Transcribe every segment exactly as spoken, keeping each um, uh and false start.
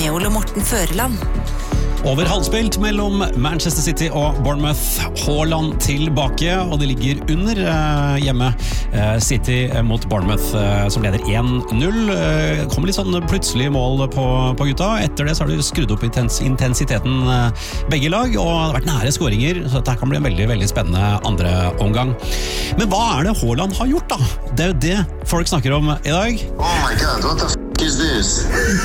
med Ole Morten Føreland. Over halvspilt mellom Manchester City og Bournemouth. Haaland tilbake, og det ligger under eh, hjemme. Eh, City mot Bournemouth, eh, som leder én null. Eh, kommer litt sånn plutselig mål på, på gutta. Etter det så har du skrudd opp intens, intensiteten eh, begge lag, og det har vært nære skåringer, så dette kan bli en veldig, veldig spennende andre omgang. Men hva er det Haaland har gjort da? Det er jo det folk snakker om i dag. Oh my god, what the f*** is this?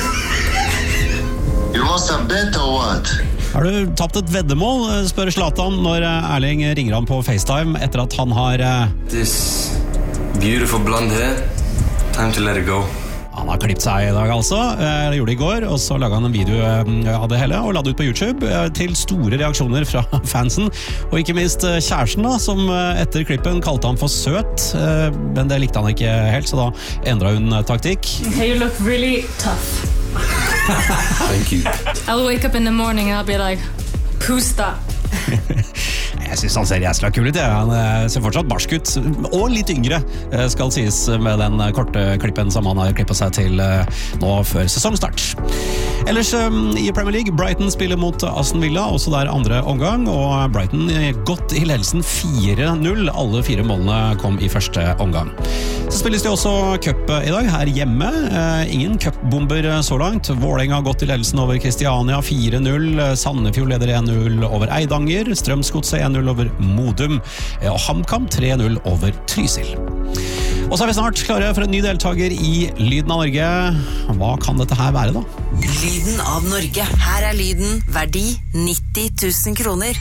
You must have bet or what? Har du tapt et veddemål, spør Zlatan når Erling ringer ham på FaceTime etter at han har This beautiful blonde hair, time to let it go. Han har klippet seg i dag altså, det gjorde det i går, og så laget han en video av det hele og la det ut på YouTube til store reaksjoner fra fansen, og ikke minst kjæresten da, som etter klippen kalte han for søt, men det likte han ikke helt, så da endret hun taktikk. Okay, you look really tough. Thank you. I'll wake up in the morning and I'll be like, who's that? Jeg synes han ser jæsla kul ut, ja. Han ser fortsatt barsk ut, og litt yngre skal sies med den korte klippen som han har klippet seg til nå før sesongstart. Ellers i Premier League, Brighton spiller mot Aston Villa, også der andre omgang, og Brighton godt i ledelsen fire null, alle fire målene kom i første omgang. Så spilles det også cup i dag, her hjemme. Ingen cupbomber så langt. Vålerenga har gått i ledelsen over Kristiania fire null, Sandefjord leder én null over Eidanger, Strømsgodset én null over Modum, og HamKam tre null over Trysil. Og så er vi snart klare for en ny deltager i Lyden av Norge. Hva kan dette her være da? Lyden av Norge. Her er lyden, verdi nitti tusen kroner.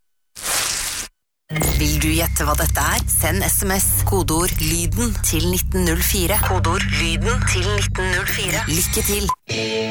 Vil du gjette hva dette er? Send sms, kodeord lyden til nitten null fire. Kodeord lyden til nitten null fire. Lykke til!